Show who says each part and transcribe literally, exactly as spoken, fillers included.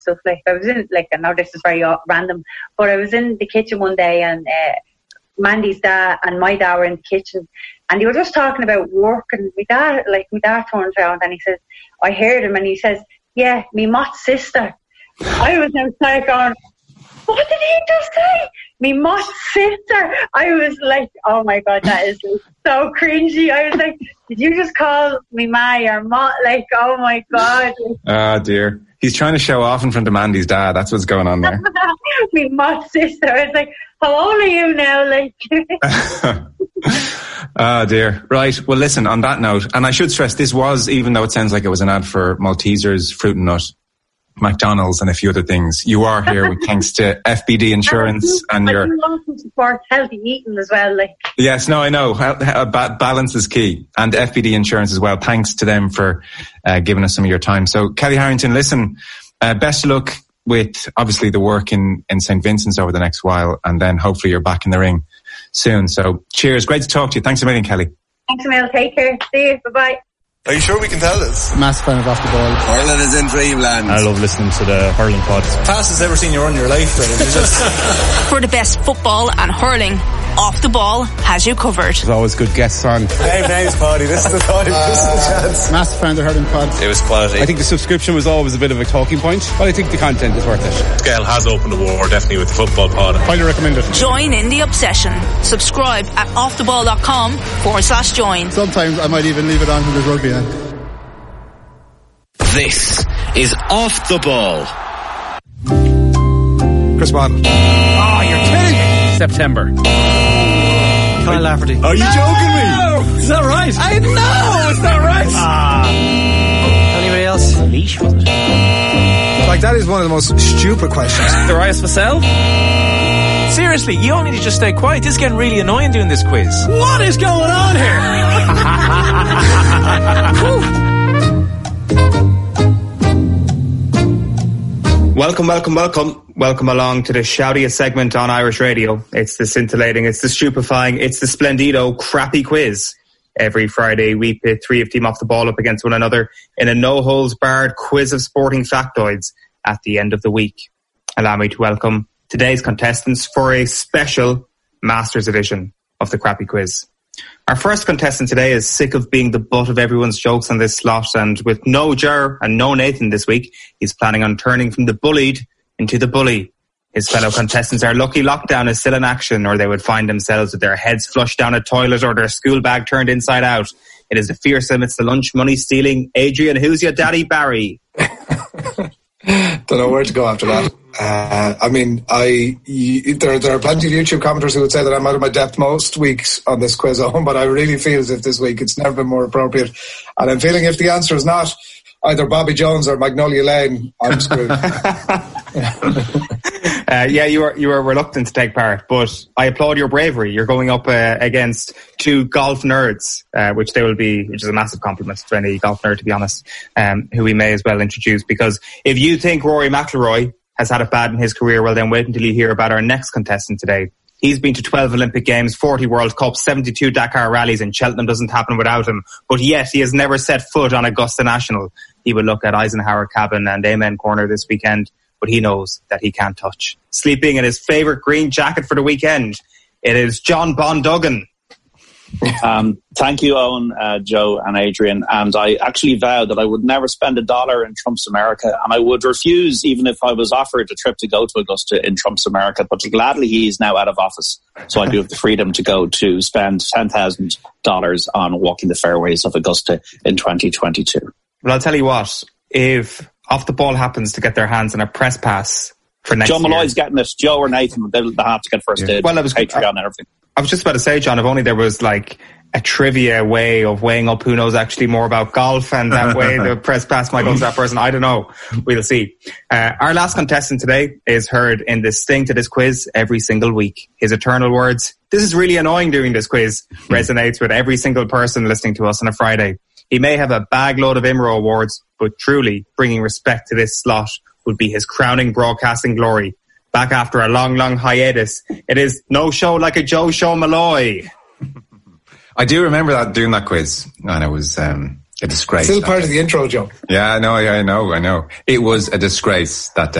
Speaker 1: stuff. Like I was in, like, I know this is very uh, random, but I was in the kitchen one day and uh, Mandy's dad and my dad were in the kitchen and they were just talking about work, and my dad, like my dad turned around and he says, I heard him and he says, yeah, me Mott's sister. I was outside going, what did he just say? Me Mott's sister. I was like, oh my God, that is so cringy. I was like, did you just call me Ma or Mott? Like, oh my God.
Speaker 2: Oh dear. He's trying to show off in front of Mandy's dad. That's what's going on there.
Speaker 1: Me Mott's sister. I was like, how old are you now? Like,
Speaker 2: oh dear. Right. Well, listen, on that note, and I should stress this was, even though it sounds like it was an ad for Maltesers, Fruit and Nut, McDonald's and a few other things, you are here with thanks to F B D Insurance and your...
Speaker 1: I want to support healthy eating as well. Like. Yes,
Speaker 2: no, I know. Balance is key. And F B D Insurance as well. Thanks to them for uh, giving us some of your time. So, Kelly Harrington, listen, uh, best of luck with, obviously, the work in, in Saint Vincent's over the next while, and then hopefully you're back in the ring soon. So, cheers. Great to talk to you. Thanks a million, Kelly.
Speaker 1: Thanks a million. Take care. See you. Bye-bye.
Speaker 3: Are you sure we can tell this?
Speaker 4: Massive fan of Off the Ball.
Speaker 3: Ireland is in dreamland.
Speaker 5: I love listening to the hurling pods.
Speaker 3: Fastest ever seen you run in your life. Just...
Speaker 6: For the best football and hurling, Off the Ball has you covered.
Speaker 5: There's always good guests on.
Speaker 3: Hey, name's Paddy. This is the time. Uh, this is the chance.
Speaker 4: Massive fan of the hurling pods.
Speaker 3: It was quality.
Speaker 5: I think the subscription was always a bit of a talking point, but I think the content is worth it.
Speaker 7: Gail has opened the war, definitely, with the football pod.
Speaker 5: Highly recommend it.
Speaker 6: Join in the obsession. Subscribe at offtheball.com forward slash join.
Speaker 4: Sometimes I might even leave it on when there's rugby on.
Speaker 8: This is Off the Ball.
Speaker 3: Chris Martin.
Speaker 5: Oh, you're kidding me. September.
Speaker 9: Kyle Lafferty.
Speaker 3: Are you
Speaker 9: no!
Speaker 3: joking me?
Speaker 9: Is that right?
Speaker 5: I know, it's not right.
Speaker 9: Ah. Anybody else?
Speaker 5: Leash, was it?
Speaker 3: Like, that is one of the most stupid questions.
Speaker 9: Darius Vassell? Seriously, you all need to just stay quiet. This is getting really annoying doing this quiz.
Speaker 5: What is going on here?
Speaker 10: Welcome, welcome, welcome. Welcome along to the shoutiest segment on Irish radio. It's the scintillating, it's the stupefying, it's the splendido crappy quiz. Every Friday we pit three of Team Off the Ball up against one another in a no-holds-barred quiz of sporting factoids at the end of the week. Allow me to welcome today's contestants for a special Masters edition of the crappy quiz. Our first contestant today is sick of being the butt of everyone's jokes on this slot, and with no Ger and no Nathan this week, he's planning on turning from the bullied into the bully. His fellow contestants are lucky lockdown is still in action, or they would find themselves with their heads flushed down a toilet or their school bag turned inside out. It is the fearsome, it's the lunch money stealing Adrian, who's your daddy, Barry?
Speaker 3: Don't know where to go after that. Uh, I mean, I you, there there are plenty of YouTube commenters who would say that I'm out of my depth most weeks on this quiz at home, but I really feel as if this week it's never been more appropriate. And I'm feeling if the answer is not either Bobby Jones or Magnolia Lane, I'm screwed.
Speaker 10: uh, yeah, you are you are reluctant to take part, but I applaud your bravery. You're going up uh, against two golf nerds, uh, which they will be, which is a massive compliment to any golf nerd, to be honest, um, who we may as well introduce. Because if you think Rory McIlroy has had it bad in his career, well then wait until you hear about our next contestant today. He's been to twelve Olympic Games, forty World Cups, seventy-two Dakar rallies, and Cheltenham doesn't happen without him. But yet he has never set foot on Augusta National. He will look at Eisenhower Cabin and Amen Corner this weekend, but he knows that he can't touch. Sleeping in his favourite green jacket for the weekend, it is John Bondugan.
Speaker 11: Um, thank you, Owen, uh, Joe and Adrian. And I actually vowed that I would never spend a dollar in Trump's America, and I would refuse even if I was offered a trip to go to Augusta in Trump's America. But gladly, he is now out of office, so I do have the freedom to go to spend ten thousand dollars on walking the fairways of Augusta in twenty twenty-two.
Speaker 10: Well, I'll tell you what, if Off the Ball happens to get their hands on a press pass for next
Speaker 11: Joe
Speaker 10: year... Joe
Speaker 11: Malloy's getting it. Joe or Nathan, they'll have to get first
Speaker 10: yeah.
Speaker 11: aid.
Speaker 10: Well, I was,
Speaker 11: Patreon
Speaker 10: I,
Speaker 11: and everything.
Speaker 10: I was just about to say, John, if only there was like a trivia way of weighing up who knows actually more about golf, and that way the press pass might go to that person. I don't know. We'll see. Uh, our last contestant today is heard in the sting to this quiz every single week. His eternal words, "This is really annoying doing this quiz," resonates with every single person listening to us on a Friday. He may have a bag load of I M R O awards, but truly bringing respect to this slot would be his crowning broadcasting glory. Back after a long, long hiatus, it is No Show Like a Joe Show Malloy.
Speaker 2: I do remember that doing that quiz, and it was um, A disgrace.
Speaker 3: Still part of the intro, Joe.
Speaker 2: Yeah, I know, I know, I know. It was a disgrace that day.